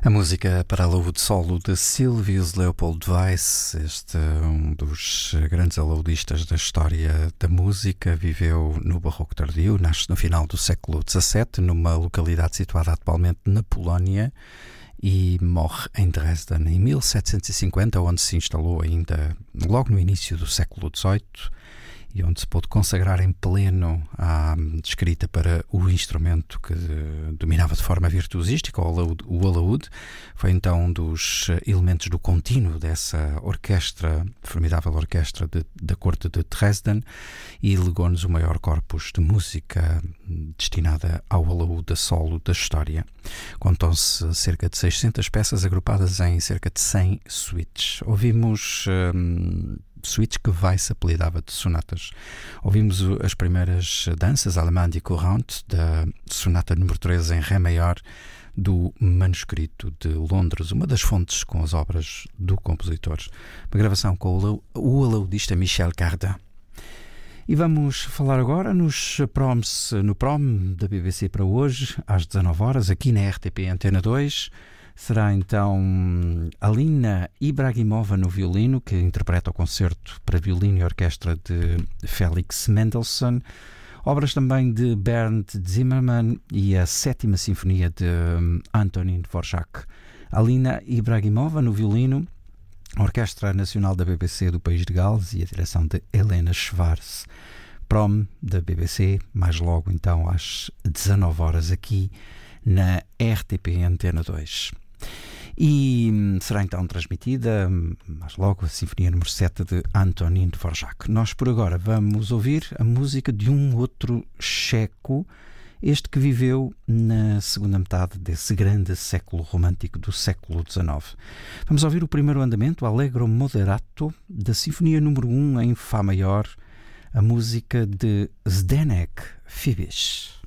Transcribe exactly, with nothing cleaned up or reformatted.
A música para alaúde solo de Sylvius Leopold Weiss, este é um dos grandes alaudistas da história da música, viveu no Barroco tardio, nasce no final do século dezassete, numa localidade situada atualmente na Polónia, e morre em Dresden em mil setecentos e cinquenta, onde se instalou ainda logo no início do século dezoito, e onde se pôde consagrar em pleno à escrita para o instrumento que dominava de forma virtuosística, o alaúde. O alaúde foi então um dos elementos do contínuo dessa orquestra, formidável orquestra de, da corte de Dresden, e legou-nos o maior corpus de música destinada ao alaúde a solo da história. Contam-se cerca de seiscentas peças agrupadas em cerca de cem suítes. Ouvimos hum, suítes que Weiss apelidava de sonatas. Ouvimos as primeiras danças Allemande Courante da sonata número treze em Ré maior do manuscrito de Londres, uma das fontes com as obras do compositor. Uma gravação com o alaudista Michel Cardin. E vamos falar agora nos proms, no prom da B B C para hoje, às dezanove horas, aqui na R T P Antena dois. Será então Alina Ibragimova no violino, que interpreta o concerto para violino e orquestra de Felix Mendelssohn. Obras também de Bernd Zimmermann e a sétima sinfonia de Antonin Dvorak. Alina Ibragimova no violino, a Orquestra Nacional da B B C do País de Gales e a direção de Helena Schwarz. Prom da B B C, mais logo então às dezanove horas aqui na R T P Antena dois. E será então transmitida mais logo a Sinfonia número sete de Antonin Dvorak. Nós por agora vamos ouvir a música de um outro checo, este que viveu na segunda metade desse grande século romântico do século dezanove. Vamos ouvir o primeiro andamento, Allegro Moderato, da Sinfonia número um em Fá maior, a música de Zdeněk Fibiš.